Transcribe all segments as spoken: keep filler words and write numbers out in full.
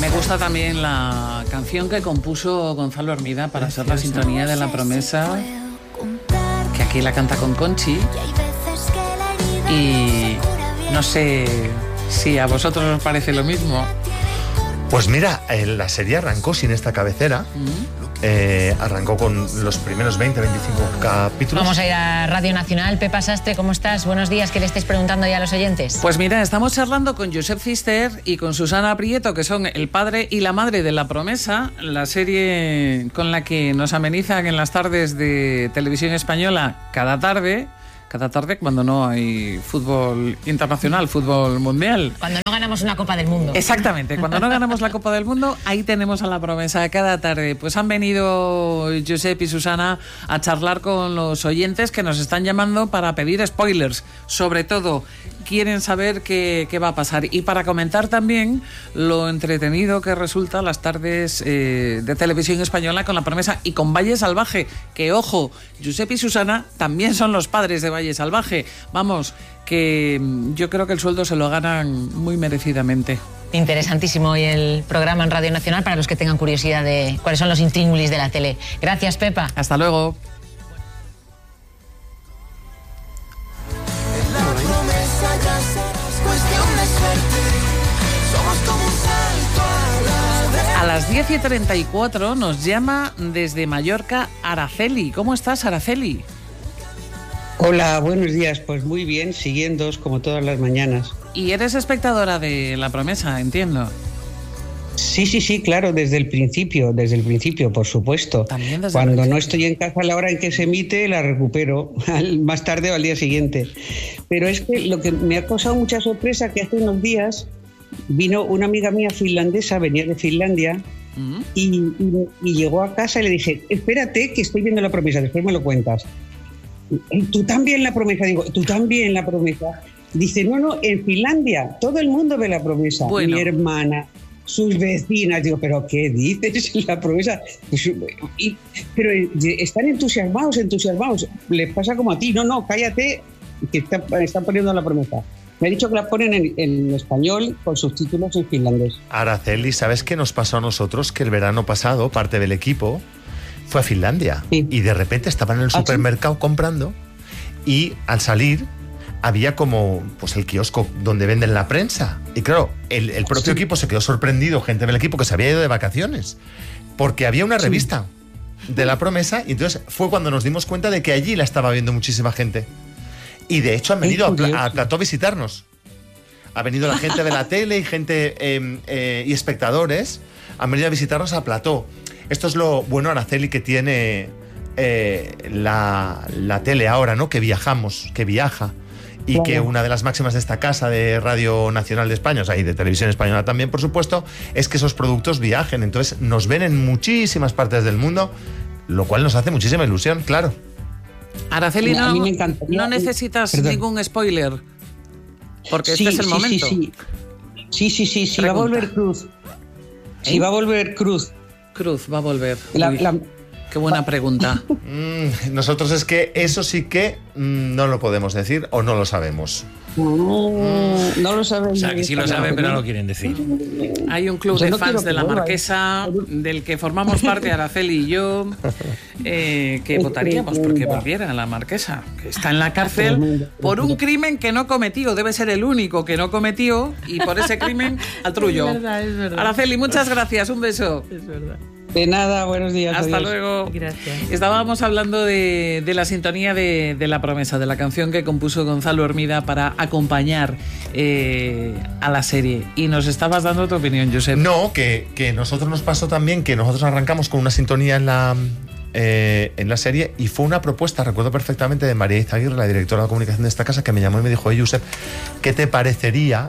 Me gusta también la canción que compuso Gonzalo Hermida para ser la sintonía de La Promesa, que aquí la canta con Conchi. Y no sé si a vosotros os parece lo mismo. Pues mira, la serie arrancó sin esta cabecera. ¿Mm? Eh, arrancó con los primeros veinte, veinticinco capítulos. Vamos a ir a Radio Nacional. Pepa Sastre, ¿cómo estás? Buenos días, ¿qué le estáis preguntando ya a los oyentes? Pues mira, estamos charlando con Josep Cister y con Susana Prieto, que son el padre y la madre de La Promesa, la serie con la que nos amenizan en las tardes de Televisión Española cada tarde. Cada tarde cuando no hay fútbol internacional, fútbol mundial. Cuando no ganamos una Copa del Mundo. Exactamente, cuando no ganamos la Copa del Mundo, ahí tenemos a La Promesa cada tarde. Pues han venido Josep y Susana a charlar con los oyentes que nos están llamando para pedir spoilers. Sobre todo, quieren saber qué, qué va a pasar. Y para comentar también lo entretenido que resulta las tardes eh, de Televisión Española con La Promesa y con Valle Salvaje. Que, ojo, Josep y Susana también son los padres de Valle Salvaje. Vamos, que yo creo que el sueldo se lo ganan muy merecidamente. Interesantísimo hoy el programa en Radio Nacional para los que tengan curiosidad de cuáles son los intríngulis de la tele. Gracias, Pepa. Hasta luego. A las diez y treinta y cuatro nos llama desde Mallorca Araceli. ¿Cómo estás, Araceli? Hola, buenos días. Pues muy bien, siguiéndoos como todas las mañanas. Y eres espectadora de La Promesa, entiendo. Sí, sí, sí, claro, desde el principio, desde el principio, por supuesto. También desde Cuando el no estoy en casa a la hora en que se emite, la recupero, más tarde o al día siguiente. Pero es que lo que me ha causado mucha sorpresa que hace unos días vino una amiga mía finlandesa, venía de Finlandia, ¿Mm? y, y, y llegó a casa y le dije, espérate que estoy viendo La Promesa, después me lo cuentas. ¿Tú también La Promesa? Digo, ¿tú también La Promesa? Dice, no, no, en Finlandia todo el mundo ve La Promesa. Bueno. Mi hermana, sus vecinas. Digo, ¿pero qué dices? La Promesa. Y, pero están entusiasmados, entusiasmados. Les pasa como a ti. No, no, cállate, que está, están poniendo La Promesa. Me ha dicho que la ponen en, en español con subtítulos en finlandés. Araceli, ¿sabes qué nos pasó a nosotros? Que el verano pasado, parte del equipo fue a Finlandia, sí. Y de repente estaban en el supermercado, ¿Ah, sí? comprando, y al salir había como pues el kiosco donde venden la prensa. Y claro, el, el propio sí. equipo se quedó sorprendido, gente del equipo que se había ido de vacaciones, porque había una revista sí. de La Promesa, y entonces fue cuando nos dimos cuenta de que allí la estaba viendo muchísima gente. Y de hecho han venido a, a Plató a visitarnos. Ha venido la gente de la tele y gente eh, eh, y espectadores han venido a visitarnos a Plató. Esto es lo bueno, Araceli, que tiene eh, la, la tele ahora, ¿no? Que viajamos, que viaja. Y claro. que una de las máximas de esta casa de Radio Nacional de España, o sea, y de Televisión Española también, por supuesto, es que esos productos viajen. Entonces nos ven en muchísimas partes del mundo, lo cual nos hace muchísima ilusión, claro. Araceli, no, no necesitas Perdón. ningún spoiler, porque sí, este es el sí, momento. Sí, sí, sí, sí, sí, sí va a volver Cruz. Sí, ¿Eh? va a volver Cruz. Cruz va a volver. La, la... Qué buena pregunta. Mm, nosotros es que eso sí que mm, no lo podemos decir o no lo sabemos. Mm, no lo saben. O sea, que sí lo saben, pero no lo quieren decir. Hay un club de no fans de La Marquesa, del que formamos parte Araceli y yo, eh, que votaríamos porque volviera a La Marquesa, que está en la cárcel por un crimen que no cometió. Debe ser el único que no cometió, y por ese crimen al trullo. Es verdad, es verdad. Araceli, muchas gracias. Un beso. Es verdad. De nada, buenos días. Hasta adiós. luego. Gracias. Estábamos hablando de, de la sintonía de, de La Promesa, de la canción que compuso Gonzalo Hermida para acompañar eh, a la serie. Y nos estabas dando tu opinión, Josep. No, que, que nosotros nos pasó también que nosotros arrancamos con una sintonía en la, eh, en la serie, y fue una propuesta, recuerdo perfectamente, de María Izaguirre, la directora de comunicación de esta casa, que me llamó y me dijo, oye, Josep, ¿qué te parecería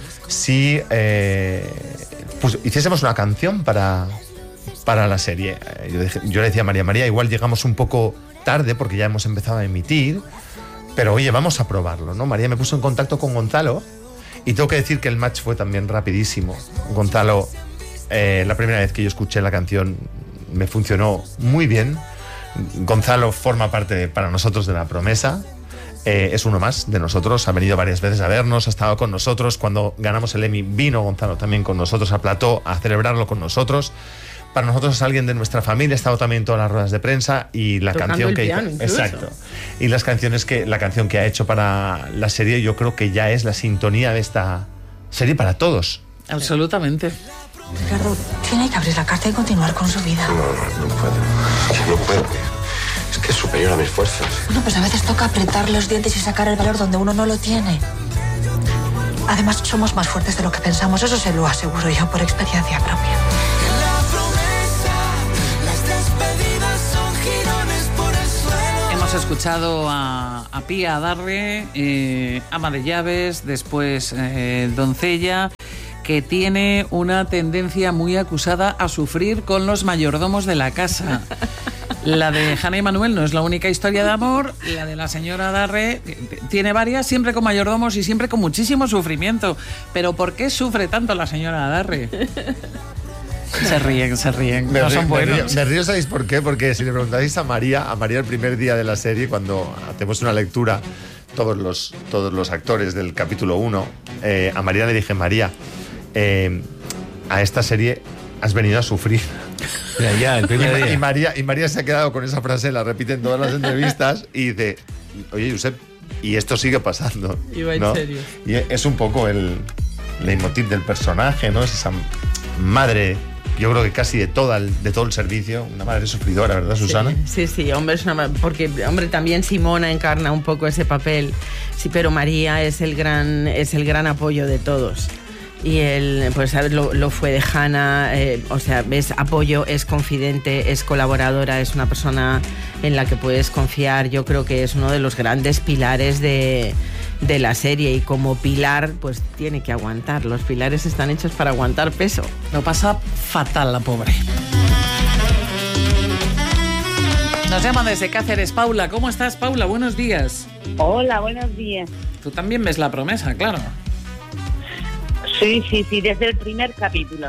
si eh, pues, hiciésemos una canción para... para la serie? Yo, dije, yo le decía a María, María, igual llegamos un poco tarde porque ya hemos empezado a emitir, pero oye, vamos a probarlo, ¿no? María me puso en contacto con Gonzalo, y tengo que decir que el match fue también rapidísimo. Gonzalo, eh, la primera vez que yo escuché la canción me funcionó muy bien. Gonzalo forma parte de, para nosotros, de La Promesa. Eh, es uno más de nosotros, ha venido varias veces a vernos, ha estado con nosotros. Cuando ganamos el Emmy vino Gonzalo también con nosotros a plató a celebrarlo con nosotros. Para nosotros es alguien de nuestra familia, ha estado también en todas las ruedas de prensa y la Tocando canción el que piano, hizo, incluso. exacto. Y las canciones que la canción que ha hecho para la serie, yo creo que ya es la sintonía de esta serie para todos. Absolutamente. Ricardo, tiene que abrir la carta y continuar con su vida. No, no, no puedo. Que no puedo. Es que es superior a mis fuerzas. Bueno, pues a veces toca apretar los dientes y sacar el valor donde uno no lo tiene. Además, somos más fuertes de lo que pensamos. Eso se lo aseguro yo por experiencia propia. Hemos escuchado a, a Pía Adarre, eh, ama de llaves, después eh, doncella, que tiene una tendencia muy acusada a sufrir con los mayordomos de la casa. La de Hanna y Manuel no es la única historia de amor, la de la señora Adarre tiene varias, siempre con mayordomos y siempre con muchísimo sufrimiento. Pero ¿por qué sufre tanto la señora Adarre? Se ríen, se ríen, Me no río, son me río, buenos. me río, ¿sabéis por qué? Porque si le preguntáis a María, a María el primer día de la serie, cuando hacemos una lectura, todos los, todos los actores del capítulo uno, eh, a María le dije, María, eh, a esta serie has venido a sufrir. Ya, ya, el primer Y, día. y María, y María se ha quedado con esa frase, la repite en todas las entrevistas y dice, oye, Josep, y esto sigue pasando. Iba en ¿no? serio. Y es un poco el leitmotiv del personaje, ¿no? Es esa madre, yo creo que casi de, toda el, de todo el servicio, una madre sufridora, ¿verdad, Susana? Sí, sí, sí, hombre, es una, porque hombre, también Simona encarna un poco ese papel, sí, pero María es el gran, es el gran apoyo de todos. Y él, pues lo, lo fue de Hanna, eh, o sea, es apoyo, es confidente, es colaboradora, es una persona en la que puedes confiar. Yo creo que es uno de los grandes pilares de, de la serie, y como pilar, pues tiene que aguantar. Los pilares están hechos para aguantar peso. Lo pasa fatal la pobre. Nos llaman desde Cáceres. Paula, ¿cómo estás, Paula? Buenos días. Hola, buenos días. Tú también ves La Promesa, claro. Sí, sí, sí, desde el primer capítulo.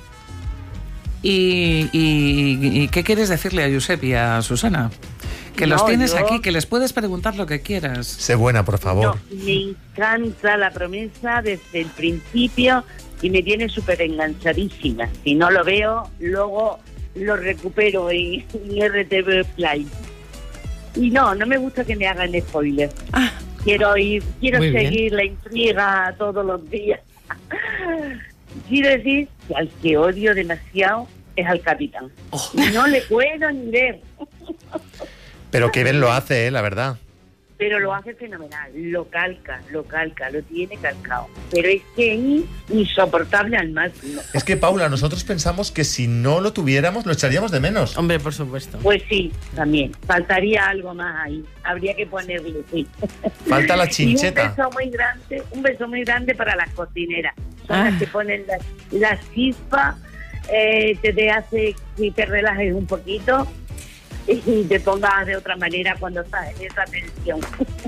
¿Y, y, y qué quieres decirle a Josep y a Susana? Que los No, tienes yo- aquí, que les puedes preguntar lo que quieras. Sé buena, por favor. No, me encanta La Promesa desde el principio y me tiene súper enganchadísima. Si no lo veo, luego lo recupero en, en R T V Play. Y no, no me gusta que me hagan spoilers. Ah, Quiero ir, quiero Muy bien. seguir la intriga todos los días. Quiero decir que al que odio demasiado es al capitán. Oh. No le puedo ni ver. Pero qué bien lo hace, ¿eh? La verdad. Pero lo hace fenomenal, lo calca, lo calca, lo tiene calcado. Pero es que es insoportable al máximo. Es que, Paula, nosotros pensamos que si no lo tuviéramos, lo echaríamos de menos. hombre, por supuesto. Pues sí, también. Faltaría algo más ahí. Habría que ponerle, sí. Falta la Y chincheta. un beso muy grande, un beso muy grande para las cocineras. Son Ah. las que ponen las, las chispas, eh, te, te hace que te relajes un poquito y te pongas de otra manera cuando estás en esa tensión.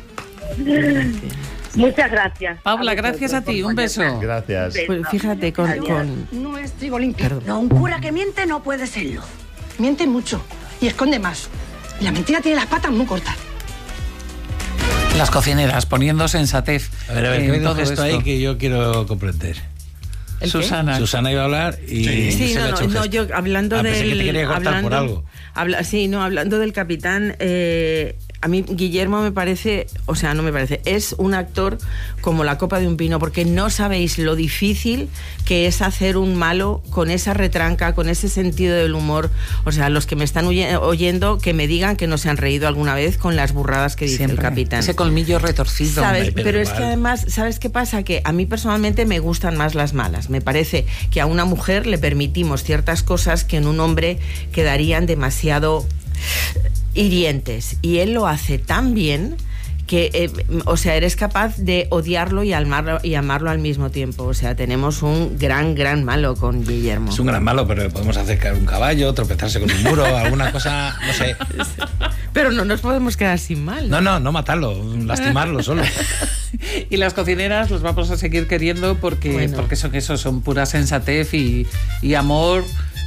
Muchas gracias. Paula, A gracias a vosotros ti. por Un beso. ponerme. Gracias. Pues fíjate, con, Adiós. con, No es trigo limpio. Perdón. No, un cura que miente no puede serlo. Miente mucho y esconde más. Y la mentira tiene las patas muy cortas. Las cocineras poniendo sensatez. A ver, a ver, en que hay un todo gesto ahí esto. que yo quiero comprender. ¿El qué? Susana. Susana iba a hablar y Sí, se le no, ha no, hecho un no, gesto. yo hablando Ah, del... pensé que te quería cortar hablando, por algo. habla- sí, no, hablando del capitán, eh, a mí Guillermo me parece, o sea, no me parece, es un actor como la copa de un pino, porque no sabéis lo difícil que es hacer un malo con esa retranca, con ese sentido del humor. O sea, los que me están oye- oyendo, que me digan que no se han reído alguna vez con las burradas que dice Siempre. el capitán. Ese colmillo retorcido. ¿Sabes? Hombre, Pero, pero es que igual. además, ¿sabes qué pasa? Que a mí personalmente me gustan más las malas. Me parece que a una mujer le permitimos ciertas cosas que en un hombre quedarían demasiado hirientes. Y él lo hace tan bien que, eh, o sea, eres capaz de odiarlo y amarlo, y amarlo al mismo tiempo. O sea, tenemos un gran, gran malo con Guillermo. Es un gran malo, pero le podemos hacer caer un caballo, tropezarse con un muro, alguna cosa, no sé. Pero no nos podemos quedar sin mal. No, no, no matarlo, lastimarlo solo. Y las cocineras los vamos a seguir queriendo porque, Bueno. porque son eso, son pura sensatez y, y amor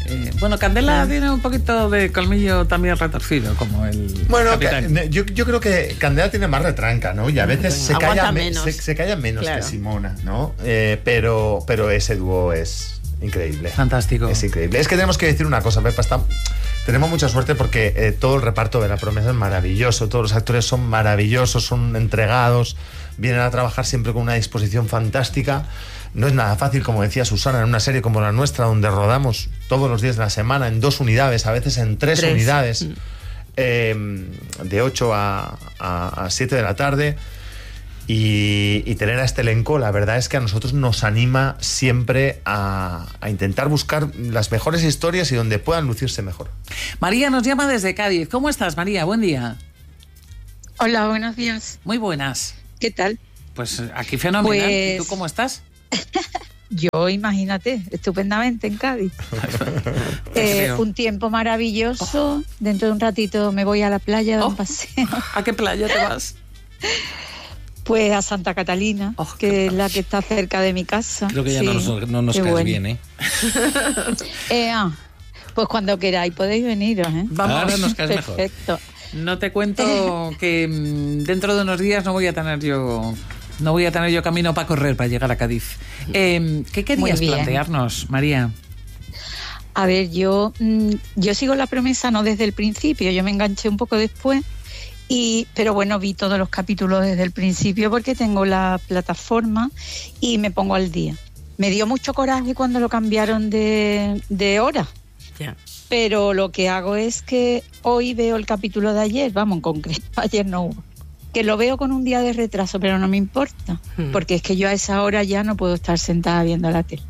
Eh, bueno, Candela tiene un poquito de colmillo también retorcido, como el Bueno, capitán. ca- yo, yo creo que Candela tiene más retranca, ¿no? Y a veces se Aguanta calla, me- menos. se, se calla menos Claro. que Simona, ¿no? Eh, pero, pero ese dúo es increíble. Fantástico. Es increíble. Es que tenemos que decir una cosa, Pepa, está- tenemos mucha suerte porque eh, todo el reparto de La Promesa es maravilloso, todos los actores son maravillosos, son entregados, vienen a trabajar siempre con una disposición fantástica. No es nada fácil, como decía Susana, en una serie como la nuestra, donde rodamos todos los días de la semana en dos unidades, a veces en tres, Tres. unidades, Mm. eh, de ocho a, a, a siete de la tarde. Y, y tener a este elenco, la verdad es que a nosotros nos anima siempre a, a intentar buscar las mejores historias y donde puedan lucirse mejor. María nos llama desde Cádiz. ¿Cómo estás, María? Buen día. Hola, buenos días. Muy buenas. ¿Qué tal? Pues aquí fenomenal. Pues- ¿Y tú cómo estás? Yo, imagínate, estupendamente en Cádiz. Eh, Creo. un tiempo maravilloso. Dentro de un ratito me voy a la playa a dar un Oh. paseo. ¿A qué playa te vas? Pues a Santa Catalina, Oh, que es la que está cerca de mi casa. Creo que ya Sí, no nos, no nos qué caes bueno. bien, ¿eh? Eh, ah, pues cuando queráis podéis veniros, ¿eh? Vamos. Ahora nos caes mejor. Perfecto. No te cuento que mm, dentro de unos días no voy a tener yo no voy a tener yo camino para correr para llegar a Cádiz. Eh, ¿Qué querías Muy bien. plantearnos, María? A ver, yo, mm, yo sigo La Promesa no desde el principio, yo me enganché un poco después, y, pero bueno, vi todos los capítulos desde el principio porque tengo la plataforma y me pongo al día. Me dio mucho coraje cuando lo cambiaron de, de hora, Ya. pero lo que hago es que hoy veo el capítulo de ayer, vamos, en concreto, ayer no hubo, que lo veo con un día de retraso, pero no me importa, Hmm. porque es que yo a esa hora ya no puedo estar sentada viendo la tele.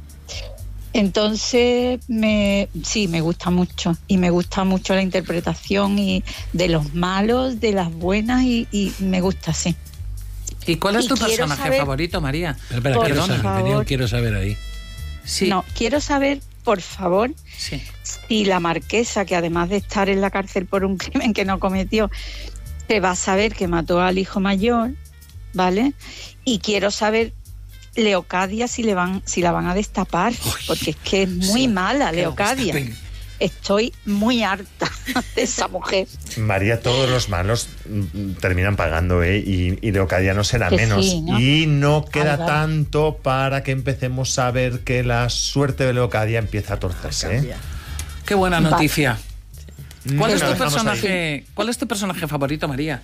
Entonces, me, sí, me gusta mucho. Y me gusta mucho la interpretación y de los malos, de las buenas, y, y me gusta, sí. ¿Y cuál es Y tu quiero personaje saber- favorito, María? Espera, espera, Por quiero saber, favor. tenía un quiero saber ahí. Sí. No, quiero saber, por favor, Sí. si la marquesa, que además de estar en la cárcel por un crimen que no cometió, se va a saber que mató al hijo mayor, ¿vale? Y quiero saber Leocadia si le van si la van a destapar, porque es que es muy sí, mala que Leocadia. la destapen. Estoy muy harta de esa mujer. María, todos los malos mm, terminan pagando, ¿eh? Y, y Leocadia no será Que menos. sí, ¿no? Y no queda Vale, vale. tanto para que empecemos a ver que la suerte de Leocadia empieza a torcerse, ¿eh? Qué buena Vale. noticia. ¿Cuál Mm, es lo tu dejamos ahí. personaje? ¿Cuál es tu personaje favorito, María?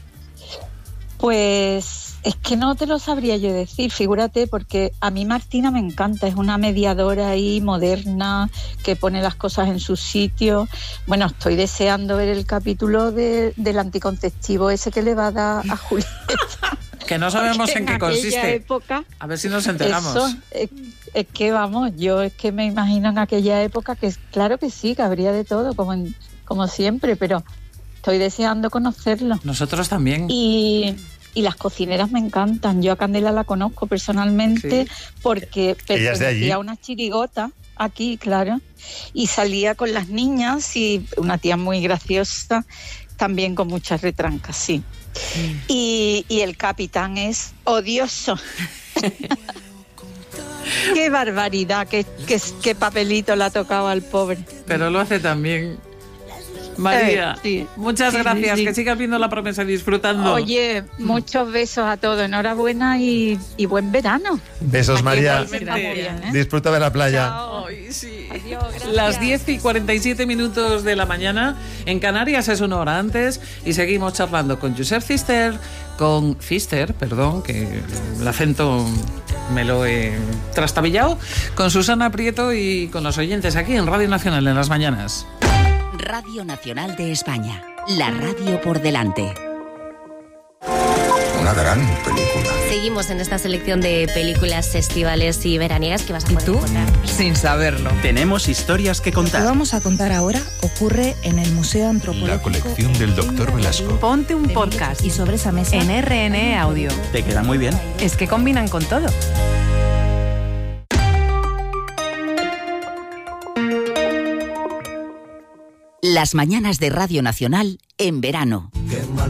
Pues es que no te lo sabría yo decir, figúrate, porque a mí Martina me encanta, es una mediadora ahí moderna que pone las cosas en su sitio. Bueno, estoy deseando ver el capítulo de, del anticonceptivo ese que le va a dar a Julieta. Que no sabemos Porque en qué aquella consiste. época, A ver si nos enteramos. eso, es, es que vamos, yo es que me imagino en aquella época que claro que sí, que habría de todo, como, en- como siempre, pero estoy deseando conocerlo. Nosotros también. Y, y las cocineras me encantan. Yo a Candela la conozco personalmente Sí. porque Ella es de allí. pertenecía a una chirigota aquí, claro, y salía con las niñas y una tía muy graciosa, también con muchas retrancas, sí. Y, y el capitán es odioso. Qué barbaridad, qué, qué, qué papelito le ha tocado al pobre. Pero lo hace también. María, Eh, sí. muchas Sí, sí, gracias. sí. Que sigas viendo La Promesa disfrutando. Oye, muchos besos a todos, enhorabuena y, y buen verano. Besos, María. Igualmente. Está muy bien, ¿eh? Disfruta de la playa. Chao. Ay, sí. Adiós, gracias. Las diez y cuarenta y siete minutos de la mañana. En Canarias es una hora antes. Y seguimos charlando con Josep Fister, con Fister, perdón, que el acento me lo he trastabillado, con Susana Prieto y con los oyentes aquí en Radio Nacional en las mañanas. Radio Nacional de España. La radio por delante. Una gran película. Seguimos en esta selección de películas estivales y veraniegas que vas a poder tú? encontrar. Sin saberlo. Tenemos historias que Lo que contar. vamos a contar ahora ocurre en el Museo Antropológico. La colección del doctor Velasco. Ponte un podcast Y sobre esa mesa en R N E Audio. Te queda muy bien. Es que combinan con todo. Las mañanas de Radio Nacional en verano. Qué mal